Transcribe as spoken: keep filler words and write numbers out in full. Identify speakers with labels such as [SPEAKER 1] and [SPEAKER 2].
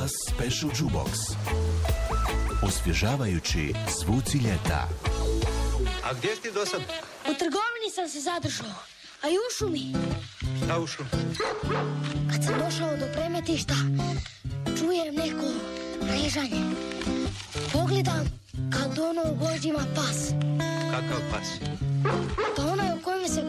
[SPEAKER 1] Buzz Special Jukebox. Osvježavajući zvuci ljeta.
[SPEAKER 2] A gdje si ti do sad?
[SPEAKER 3] U trgovini sam se zadržao, a i u šumi.
[SPEAKER 2] Šta u šumi?
[SPEAKER 3] Kad sam došao do premetišta, čujem neko režanje. Pogledam kad ono u gvožđima pas.
[SPEAKER 2] Kakav pas?
[SPEAKER 3] Pa onaj o